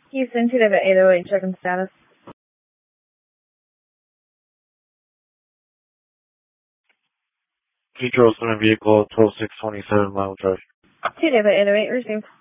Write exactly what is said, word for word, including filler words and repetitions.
Houston, two David eight oh eight, checking status. Pedro in a vehicle, twelve six twenty-seven Mile Drive. two David eight oh eight, received.